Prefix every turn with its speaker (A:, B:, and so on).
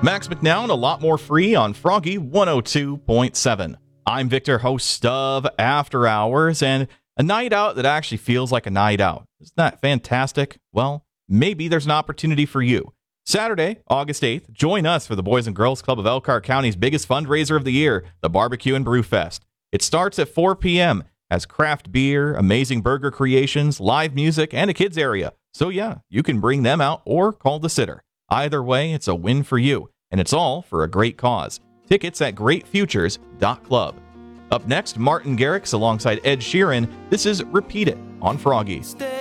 A: Max McNown, a lot more free on Froggy 102.7. I'm Victor, host of After Hours, and a night out that actually feels like a night out. Isn't that fantastic? Well, maybe there's an opportunity for you. Saturday, August 8th, join us for the Boys and Girls Club of Elkhart County's biggest fundraiser of the year, the Barbecue and Brew Fest. It starts at 4 p.m., has craft beer, amazing burger creations, live music, and a kids area. So yeah, you can bring them out or call the sitter. Either way, it's a win for you, and it's all for a great cause. Tickets at greatfutures.club. Up next, Martin Garrix alongside Ed Sheeran. This is Repeat It on Froggy.